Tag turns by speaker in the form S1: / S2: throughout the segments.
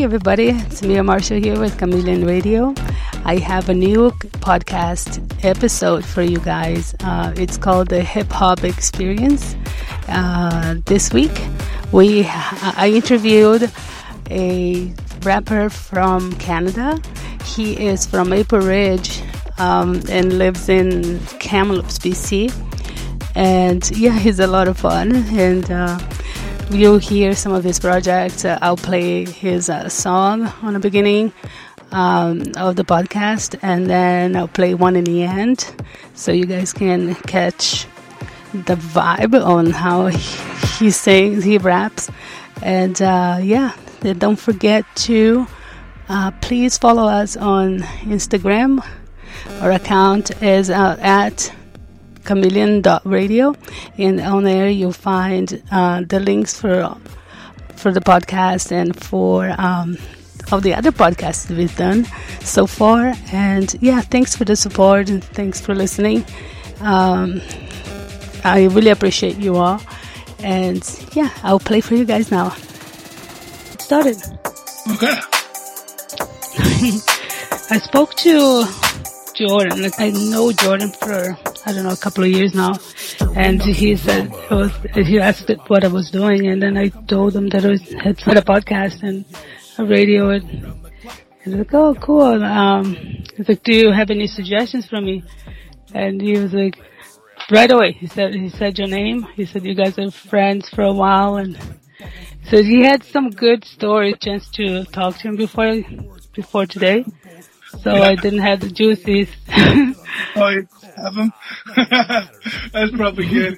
S1: everybody. It's Mia Marshall here with Chameleon Radio. I have a new podcast episode for you guys. It's called The Hip Hop Experience. This week, I interviewed a rapper from Canada. He is from Maple Ridge and lives in Kamloops, BC. And yeah, he's a lot of fun. And you'll hear some of his projects. I'll play his song on the beginning of the podcast, and then I'll play one in the end, so you guys can catch the vibe on how he sings, he raps. And then don't forget to please follow us on Instagram. Our account is at chameleon.radio, and on there you'll find the links for the podcast and for all the other podcasts that we've done so far. And yeah, thanks for the support and thanks for listening. I really appreciate you all. And yeah, I'll play for you guys now. Started.
S2: Okay.
S1: I spoke to Jordan. Like, I know Jordan for, a couple of years now. And he said, he asked what I was doing. And then I told him that I had a podcast and a radio. And he's like, oh, cool. He's like, do you have any suggestions for me? And he was like, right away. He said your name. He said you guys are friends for a while. And so he had some good stories. Chance to talk to him before today. So yeah. I didn't have the juices.
S2: Oh, you have them? That's probably good.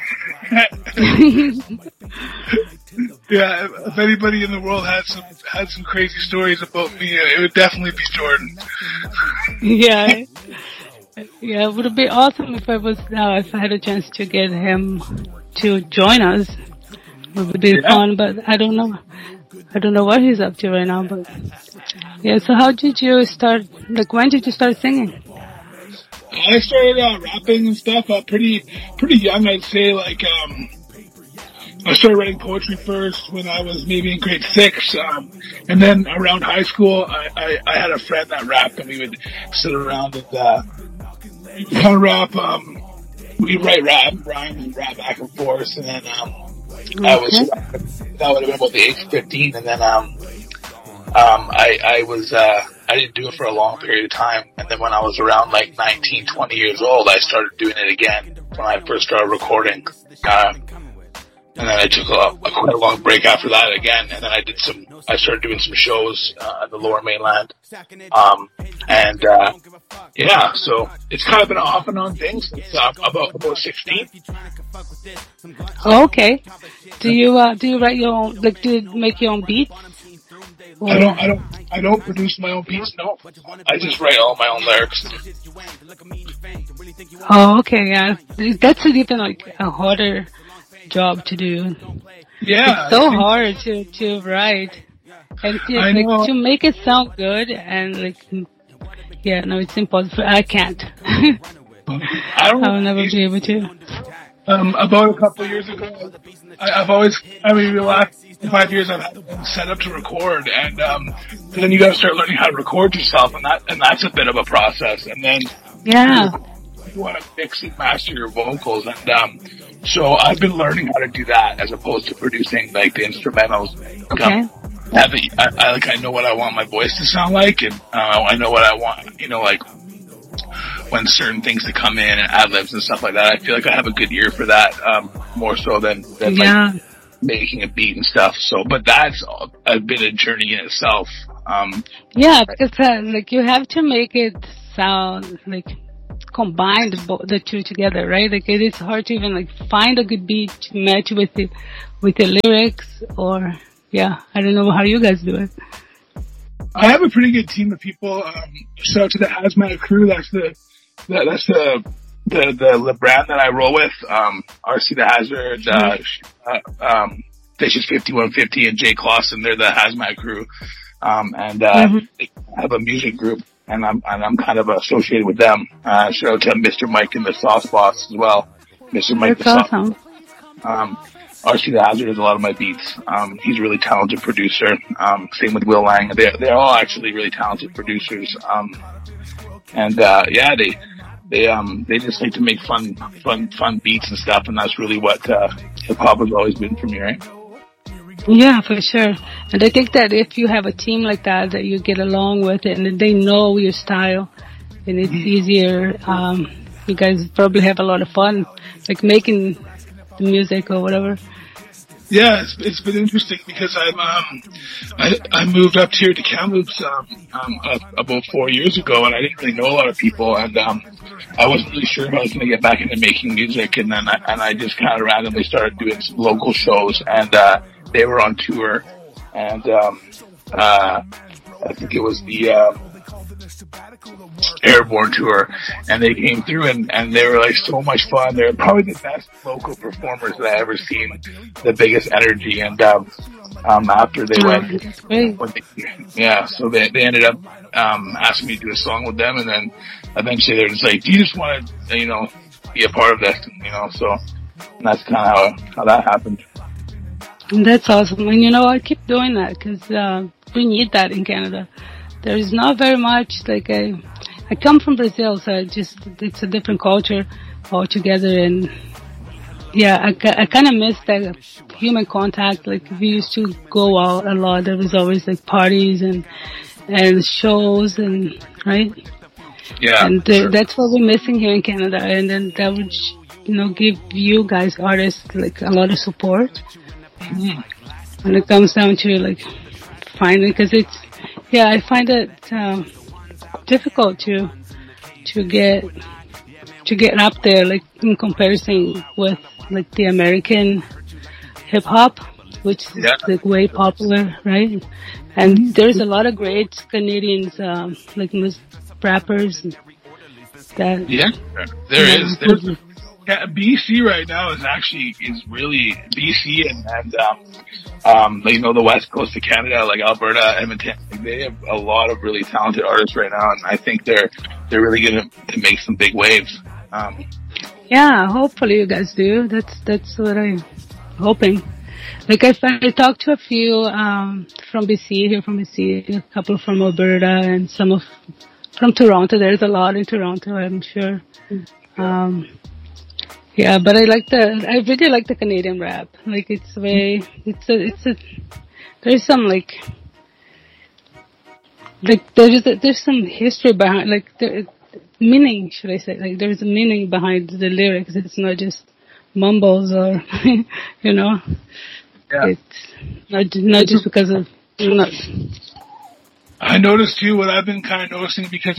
S2: Yeah, if anybody in the world had some crazy stories about me, it would definitely be Jordan.
S1: Yeah. Yeah, it would be awesome if I had a chance to get him to join us. It would be fun, but I don't know. I don't know what he's up to right now, but yeah. So how did you start? Like, when did you start singing?
S2: I started rapping and stuff pretty young, I'd say. Like, I started writing poetry first when I was maybe in grade 6, and then around high school, I had a friend that rapped, and we would sit around and kind of rap. We'd write rhymes and rap back and forth, and then that would have been about the age of 15, and then I didn't do it for a long period of time, and then when I was around like 19, 20 years old, I started doing it again when I first started recording, and then I took quite a long break after that again, and then I started doing some shows at the Lower Mainland, so it's kind of been an off and on thing since about 16.
S1: Oh, okay. Do you write your own, like, do you make your own beats? Or?
S2: I don't produce my own beats, no. I just write all my own lyrics.
S1: Oh, okay, yeah. That's even like a harder job to do.
S2: Yeah.
S1: It's so hard to write. And to make it sound good and like, yeah, no, it's impossible. I can't. I'll never be able to.
S2: About a couple of years ago, the last 5 years I've been set up to record, and then you gotta start learning how to record yourself, and that's a bit of a process, and then you want to mix and master your vocals, and so I've been learning how to do that as opposed to producing like the instrumentals.
S1: Okay.
S2: I know what I want my voice to sound like, and I know what I want, like when certain things to come in and ad-libs and stuff like that. I feel like I have a good ear for that, more so than like making a beat and stuff. So, but that's a bit of a journey in itself.
S1: Because like you have to make it sound like combined the two together, right? Like it is hard to even like find a good beat to match with the lyrics, or I don't know how you guys do it.
S2: I have a pretty good team of people. Shout out to the Hazmat crew. That's the brand that I roll with. RC the Hazard, Fishes 5150 and Jay Clausen. They're the Hazmat crew. They have a music group, and I'm kind of associated with them. Shout out to Mr. Mike and the Sauce Boss as well. Mr. Mike the Sauce.
S1: Awesome.
S2: RC the Hazard does a lot of my beats. He's a really talented producer. Same with Will Lang. They're all actually really talented producers. They just like to make fun beats and stuff, and that's really what hip hop has always been for me, right?
S1: Yeah, for sure. And I think that if you have a team like that you get along with it, and they know your style, and it's easier. You guys probably have a lot of fun, like making the music or whatever.
S2: Yeah, it's been interesting because I moved up here to Kamloops about 4 years ago, and I didn't really know a lot of people, and I wasn't really sure if I was going to get back into making music, and then I just kind of randomly started doing some local shows, and they were on tour, and I think it was the Airborne tour, and they came through, and they were like so much fun. They're probably the best local performers that I ever seen, the biggest energy, and after they went, so they ended up asking me to do a song with them, and then eventually they're just like, do you just want to be a part of this, so and that's kind of how that happened.
S1: That's awesome. And I keep doing that because we need that in Canada. There is not very much, like I come from Brazil, so it's a different culture altogether, and yeah, I kind of miss that human contact. Like we used to go out a lot. There was always like parties and shows, and right?
S2: Yeah.
S1: And that's what we're missing here in Canada, and then that would give you guys, artists, like a lot of support. When it comes down to like finding, because I find it difficult to get up there, like in comparison with like the American hip hop, which is like way popular, right? And there's a lot of great Canadians, like rappers that.
S2: Yeah, there is. Yeah, BC right now is really BC and the west coast of Canada, like Alberta, Edmonton. Like they have a lot of really talented artists right now, and I think they're really going to make some big waves.
S1: Yeah, hopefully you guys do. That's what I'm hoping. Like I talked to a few from BC, a couple from Alberta, and some from Toronto. There's a lot in Toronto, I'm sure. Yeah, but I really like the Canadian rap. Like there's some there's some history behind, like meaning, should I say? Like there's a meaning behind the lyrics. It's not just mumbles or, Yeah. It's not just because of.
S2: I noticed too what I've been kind of noticing, because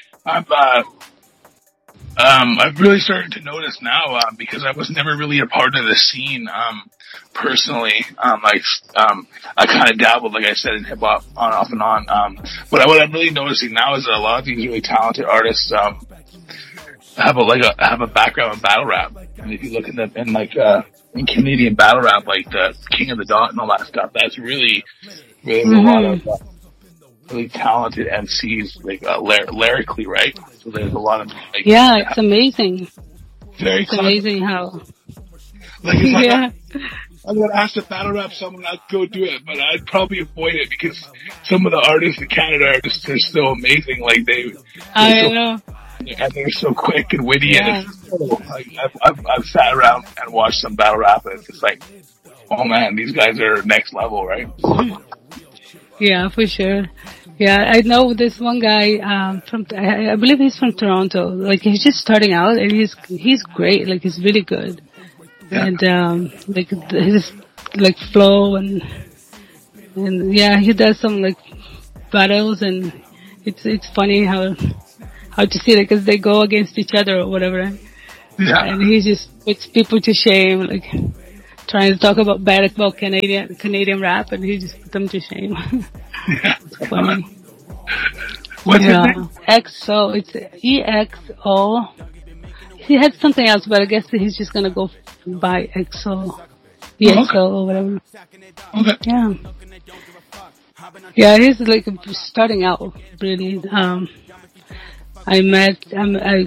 S2: I've really started to notice now, because I was never really a part of the scene, personally. I kind of dabbled, like I said, in hip hop off and on. But what I'm really noticing now is that a lot of these really talented artists, have a background in battle rap. And if you look in Canadian battle rap, like the King of the Dot and all that stuff, that's really a lot of, really talented MCs, like lyrically, right? So there's a lot of
S1: it's amazing.
S2: It's
S1: amazing how.
S2: Like I'm gonna ask to battle rap someone, I'd go do it, but I'd probably avoid it because some of the artists in Canada they're so amazing. Like I know, and they're so quick and witty, and it's I've sat around and watched some battle rap, and it's just like, oh man, these guys are next level, right?
S1: Yeah, for sure. Yeah, I know this one guy I believe he's from Toronto. Like he's just starting out, and he's great. Like he's really good, and like his like flow and he does some like battles, and it's funny how to see it, because they go against each other or whatever, right?
S2: Yeah.
S1: And he just puts people to shame, like trying to talk about Canadian rap, and he just put them to shame.
S2: Yeah.
S1: It's funny.
S2: What's his name?
S1: EXO. It's EXO. He had something else, but I guess he's just gonna go by EXO. EXO or whatever.
S2: Okay.
S1: Yeah. Yeah, he's like starting out really. I met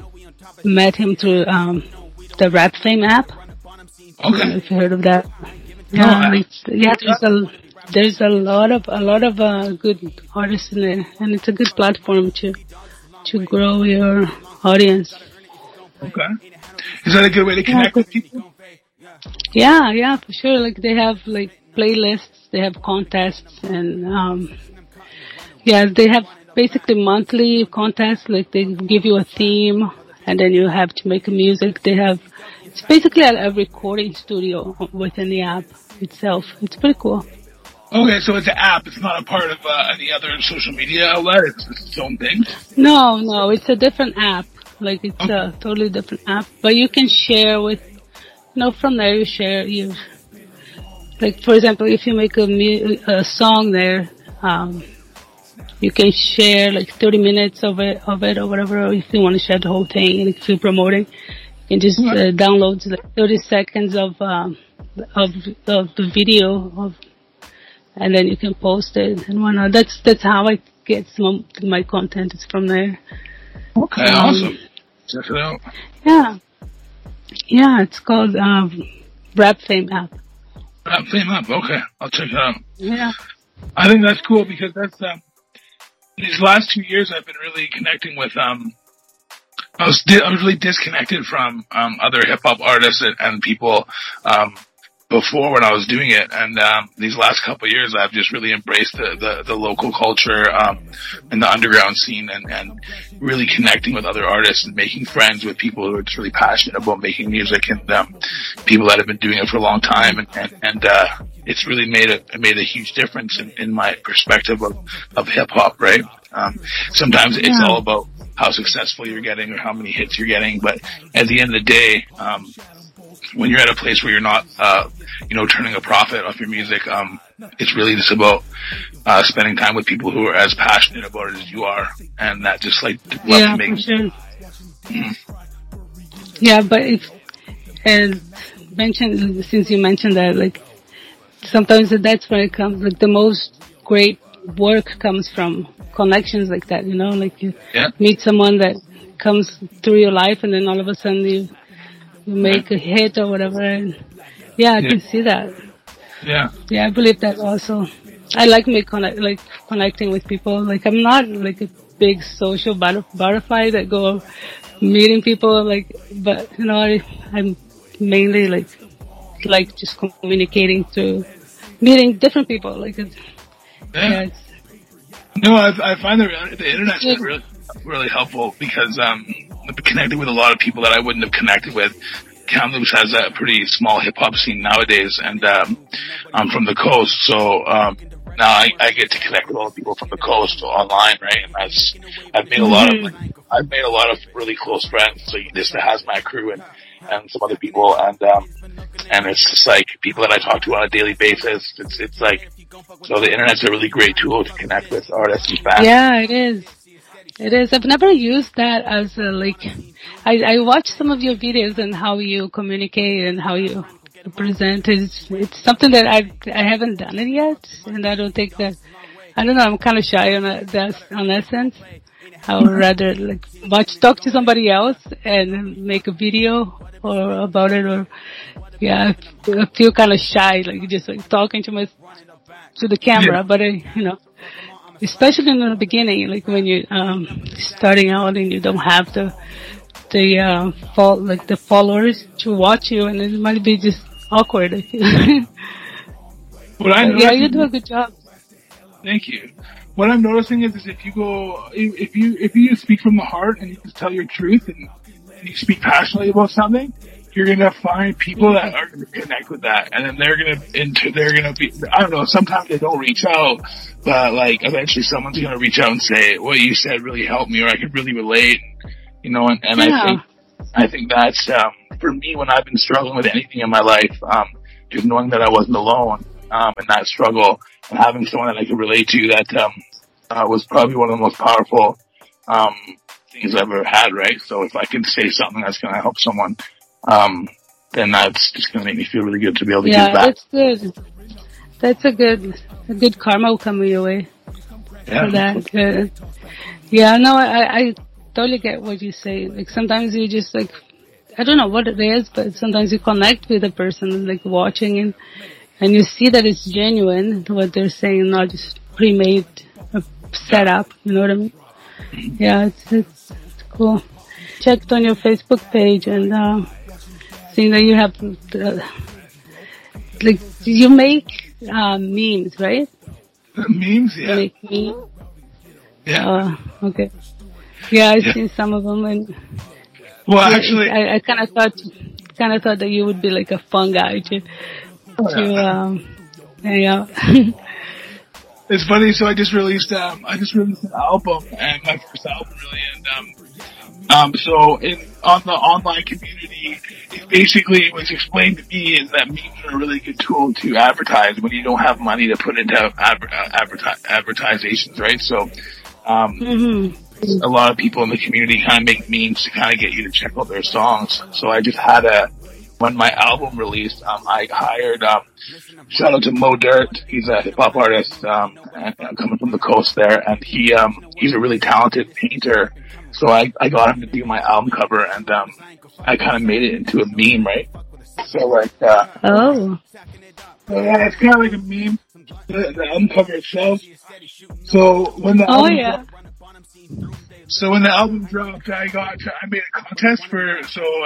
S1: him through the Rap Fame app.
S2: Okay.
S1: If you heard of that. Yeah, there's a lot of good artists in there, and it's a good platform to grow your audience.
S2: Okay. Is that a good way to connect with people?
S1: Yeah, for sure. Like they have like playlists, they have contests, and they have basically monthly contests. Like they give you a theme, and then you have to make music. It's basically a recording studio within the app itself. It's pretty cool.
S2: Okay, so it's an app. It's not a part of any other social media outlet. It's its own thing.
S1: No, it's a different app. Like it's a totally different app, but you can share with. From there you like for example, if you make a song there, you can share like 30 minutes of it or whatever. Or if you want to share the whole thing, and if you're promoting, you can just download like 30 seconds of the video and then you can post it and whatnot. That's how I get some of my content. It's from there.
S2: Okay, awesome. Check it out.
S1: Yeah, it's called Rap Fame app.
S2: Rap Fame app. Okay, I'll check it out.
S1: Yeah,
S2: I think that's cool because that's these last 2 years I've been really connecting with. I was really disconnected from other hip hop artists and people before when I was doing it, and these last couple of years I've just really embraced the local culture and the underground scene, and really connecting with other artists and making friends with people who are just really passionate about making music, and people that have been doing it for a long time, and it's really made a huge difference in my perspective of hip hop, right? Sometimes it's all about how successful you're getting or how many hits you're getting, but at the end of the day, when you're at a place where you're not, turning a profit off your music, it's really just about spending time with people who are as passionate about it as you are, and that just like love to make.
S1: For sure. Yeah, but since you mentioned that, like sometimes that's where it comes. Like the most great work comes from connections like that. Like you meet someone that comes through your life, and then all of a sudden you make a hit or whatever. And I can see that.
S2: Yeah,
S1: I believe that also. I like connecting with people. Like I'm not like a big social butterfly that go meeting people. But I'm mainly like just communicating through meeting different people. Like
S2: No, I find the internet's been really helpful because I've connected with a lot of people that I wouldn't have connected with. Kamloops has a pretty small hip hop scene nowadays, and I'm from the coast, so now I get to connect with all the people from the coast online, right? And I've made a lot of really close friends. So this Hazmat crew and some other people, and it's just like people that I talk to on a daily basis. It's like, so the internet's a really great tool to connect with artists and fans.
S1: Yeah, it is. It is. I've never used that as I watch some of your videos and how you communicate and how you present. It's something that I haven't done it yet, and I don't think that, I don't know, I'm kind of shy on that sense. I would rather talk to somebody else and make a video about it, or I feel kind of shy, just talking to the camera, but especially in the beginning, like when you're starting out and you don't have the followers to watch you, and it might be just awkward. I feel. You do a good job.
S2: Thank you. What I'm noticing is if you speak from the heart and you just tell your truth and you speak passionately about something, you're gonna find people that are gonna connect with that, and then they're gonna be, I don't know, sometimes they don't reach out, but eventually someone's gonna reach out and say, what you said really helped me, or I could really relate, I think that's, for me, when I've been struggling with anything in my life, just knowing that I wasn't alone, in that struggle, and having someone that I could relate to, that, was probably one of the most powerful, things I've ever had, right? So if I can say something that's gonna help someone, then that's just going to make me feel really good to be able to give back.
S1: Yeah, that's good. That's a good karma will come your way for that. I totally get what you say. Like sometimes you just I don't know what it is, but sometimes you connect with a person watching, and and you see that it's genuine, what they're saying, not just pre-made setup. You know what I mean? Yeah, it's cool. Checked on your Facebook page and seeing that you have like you make memes, right?
S2: Memes, yeah.
S1: You make memes.
S2: Yeah.
S1: Okay. Yeah, I've seen some of them, and
S2: well, actually,
S1: I kind of thought that you would be like a fun guy to hang out.
S2: It's funny. So I just released an album, and my first album really, and so on the online community, it basically was explained to me is that memes are a really good tool to advertise when you don't have money to put into advertisations, right? So, a lot of people in the community kind of make memes to kind of get you to check out their songs. So I just had when my album released, I hired, shout out to Mo Dirt. He's a hip hop artist, coming from the coast there, and he's a really talented painter. So I got him to do my album cover, and I kind of made it into a meme, right? So like, yeah, it's kind of like a meme, the album cover itself. So when the album dropped, I made a contest for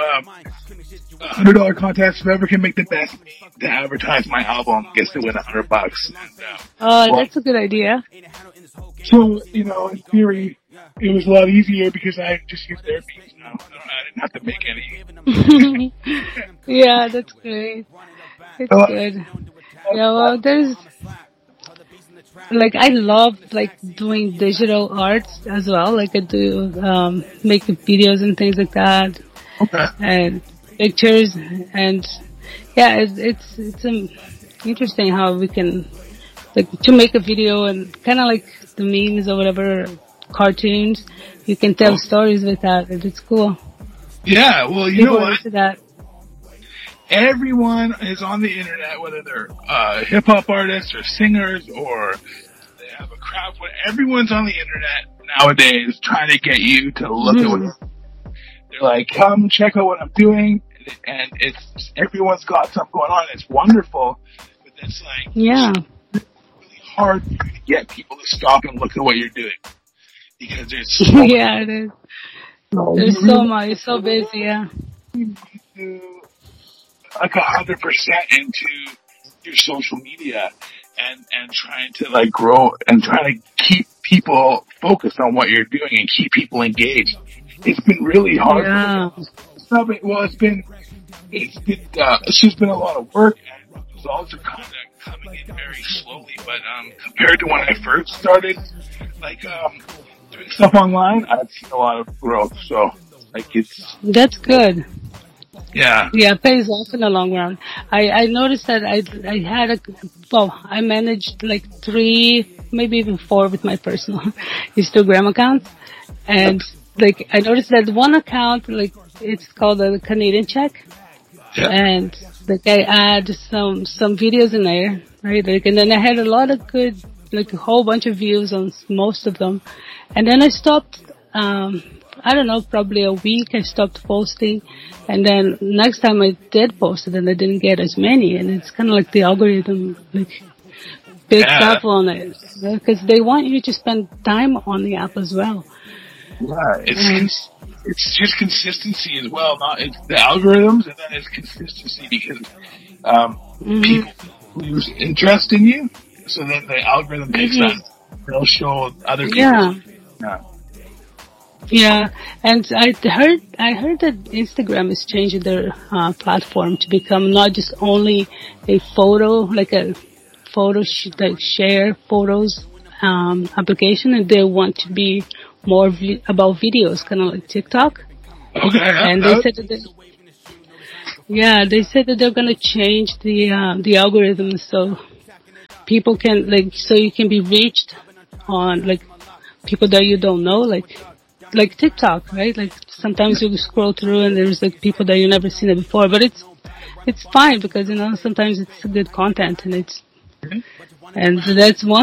S2: $100 contest. Whoever can make the best meme to advertise my album gets to win $100.
S1: That's a good idea.
S2: So, in theory, it was a lot easier because I just used their memes now. I didn't have to make any.
S1: Yeah, that's great. It's good. Yeah, well, there's, I love, doing digital arts as well. I do, making videos and things like that.
S2: Okay.
S1: And pictures. And, yeah, it's interesting how we can, to make a video and kind of like the memes or whatever, cartoons, you can tell stories with that, and it's cool.
S2: Yeah, well, you know what?
S1: That.
S2: Everyone is on the internet, whether they're hip-hop artists or singers or they have a crowd. Everyone's on the internet nowadays trying to get you to look at what they're like, come check out what I'm doing, and everyone's got something going on. It's wonderful, but it's really hard to get people to stop and look at what you're doing because there's so
S1: it is. There's so much. It's so busy. Yeah.
S2: 100% into your social media and trying to grow and trying to keep people focused on what you're doing and keep people engaged. It's been really hard.
S1: Yeah.
S2: It's just been a lot of work, and results are kind of coming in very slowly. But compared to when I first started, doing stuff online, I've seen a lot of growth. So
S1: that's good.
S2: Yeah.
S1: Yeah, it pays off in the long run. I noticed that I managed 3, maybe even 4 with my personal Instagram accounts. And I noticed that one account, it's called the Canadian Check. Yeah. And I add some videos in there, right? And then I had a lot of good, a whole bunch of views on most of them. And then I stopped, I don't know, probably a week I stopped posting, and then next time I did post it and I didn't get as many, and it's kind of like the algorithm picks up on it, because they want you to spend time on the app as well.
S2: Right. It's just consistency as well. It's the algorithms, and then it's consistency because people lose interest in you, so then the algorithm picks up. They'll show other people.
S1: Yeah, and I heard that Instagram is changing their platform to become not just only a photo, share photos application, and they want to be more about videos, kind of like TikTok.
S2: Okay.
S1: And they said that they're going to change the algorithm so people can so you can be reached on people that you don't know, like TikTok, right? Sometimes you scroll through and there's people that you never seen it before, but it's fine because sometimes it's good content and and that's one